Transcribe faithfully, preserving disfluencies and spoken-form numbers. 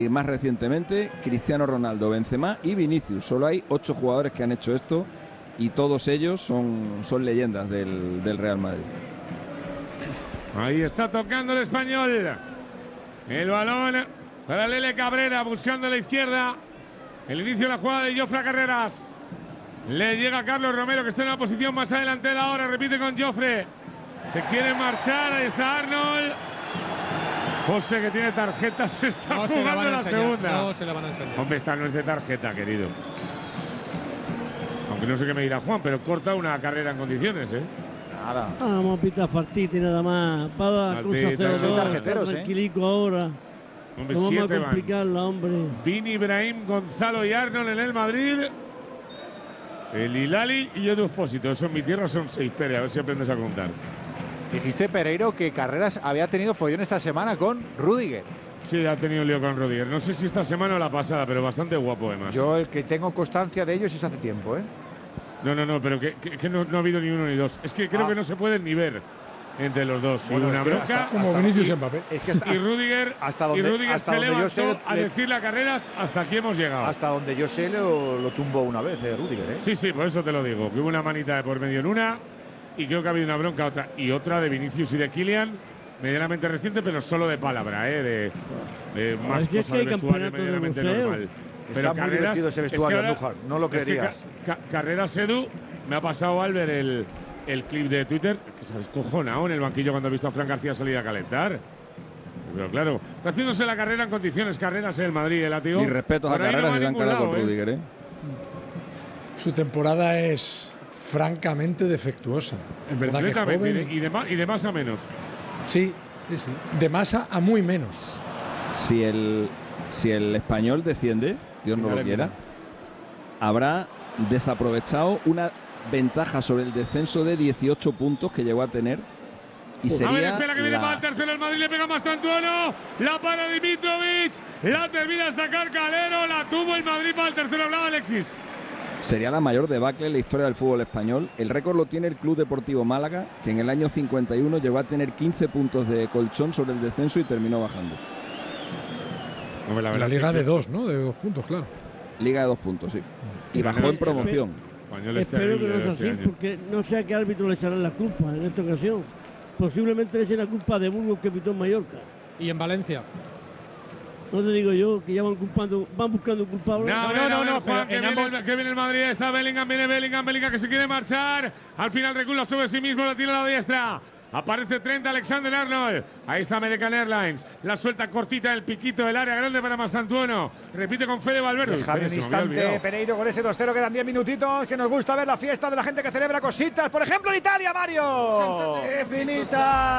Y más recientemente, Cristiano Ronaldo, Benzema y Vinicius. Solo hay ocho jugadores que han hecho esto y todos ellos son, son leyendas del, del Real Madrid. Ahí está tocando el español. El balón para Lele Cabrera, buscando a la izquierda. El inicio de la jugada de Jofre Carreras. Le llega Carlos Romero, que está en una posición más adelante de la hora. Repite con Jofre. Se quiere marchar. Ahí está Arnold. José, que tiene tarjeta, se está no jugando se la, la segunda. No se la van a enseñar. Hombre, esta no es de tarjeta, querido. Aunque no sé qué me dirá Juan, pero corta una carrera en condiciones, ¿eh? Nada. Vamos a pitar Fartiti nada más. Para dar cruz a cero dos. Tranquilico ahora. Hombre, no vamos siete a complicarla, hombre. Vini, Ibrahim, Gonzalo y Arnold en el Madrid. El Hilali y yo de Expósito. Eso en mi tierra son seis, Pere. A ver si aprendes a contar. Dijiste, Pereiro, que Carreras había tenido follón esta semana con Rüdiger. Sí, ha tenido lío con Rüdiger. No sé si esta semana o la pasada, pero bastante guapo además. Yo el que tengo constancia de ellos es hace tiempo, ¿eh? No, no, no, pero que, que, que no, no ha habido ni uno ni dos. Es que creo ah. que no se pueden ni ver entre los dos. Bueno, y una es que bronca. hasta, como hasta, Vinicius y, y Mbappé. Es que hasta, y Rüdiger, hasta donde, y Rüdiger hasta se donde levantó yo sé, a le, decirle a Carreras hasta aquí hemos llegado. Hasta donde yo sé lo, lo tumbó una vez, eh, Rüdiger, ¿eh? Sí, sí, por eso te lo digo. Que hubo una manita de por medio en una y creo que ha habido una bronca otra. Y otra de Vinicius y de Kylian, medianamente reciente, pero solo de palabra, ¿eh? De, de más es cosa que del vestuario medianamente normal. Pero Está muy divertido ese vestuario, es que ahora, Andújar, no lo creerías. Es que ca ca Carreras Edu, me ha pasado al ver el, el clip de Twitter, que se ha descojonado en el banquillo cuando ha visto a Fran García salir a calentar. Pero claro, está haciéndose la carrera en condiciones. Carreras en el Madrid, el látigo. Y respeto a Carreras, no se han cargado con Rüdiger, ¿eh? Su temporada es francamente defectuosa. Es verdad que joven. Y de, y, de más, y de más a menos. Sí, sí, sí. De más a, a muy menos. Si el, si el Español desciende, Dios no lo quiera, habrá desaprovechado una ventaja sobre el descenso de dieciocho puntos que llegó a tener. Y sería a ver, espera que viene la... para el tercero. El Madrid le pega más Tantuono. La para Dimitrovic. La termina a sacar Calero. La tuvo el Madrid para el tercero. Hablaba Alexis. Sería la mayor debacle en la historia del fútbol español. El récord lo tiene el Club Deportivo Málaga, que en el año cincuenta y uno llegó a tener quince puntos de colchón sobre el descenso y terminó bajando. No, la, la liga de dos, ¿no? De dos puntos, claro. Liga de dos puntos, sí. Y bajó en promoción. Espero que no sea así, porque no sé a qué árbitro le echarán la culpa en esta ocasión. Posiblemente le echen la culpa de Burgos, que pitó en Mallorca. Y en Valencia. No te digo yo, que ya van culpando, van buscando culpables. No, no, no, no, Juan, que viene, ambos... el, que viene el Madrid, está Bellingham, viene Bellingham, Bellingham que se quiere marchar. Al final recula sobre sí mismo, la tira a la diestra. Aparece Trent Alexander-Arnold. Ahí está American Airlines. La suelta cortita del piquito del área grande para Mastantuono. Repite con Fede Valverde. Déjame un instante, Pereiro, con ese dos cero. Quedan diez minutitos. Que nos gusta ver la fiesta de la gente que celebra cositas. Por ejemplo, en Italia, Mario. ¡Infinita!